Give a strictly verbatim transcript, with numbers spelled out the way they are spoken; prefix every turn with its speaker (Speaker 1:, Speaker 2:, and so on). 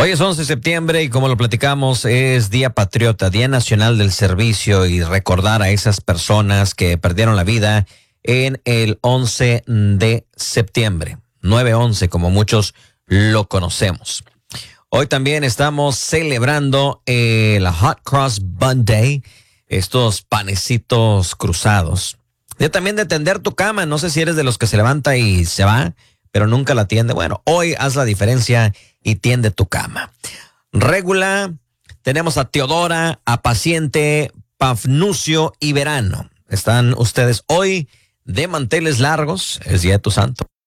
Speaker 1: Hoy es once de septiembre y como lo platicamos es Día Patriota, Día Nacional del Servicio y recordar a esas personas que perdieron la vida en el once de septiembre, nueve once como muchos lo conocemos. Hoy también estamos celebrando el Hot Cross Bun Day, estos panecitos cruzados. Día también de tender tu cama, no sé si eres de los que se levanta y se va, pero nunca la tiende. Bueno, hoy haz la diferencia y tiende tu cama. Régula, tenemos a Teodora, a Paciente, Pafnucio y Verano. Están ustedes hoy de manteles largos, es Día de tu Santo.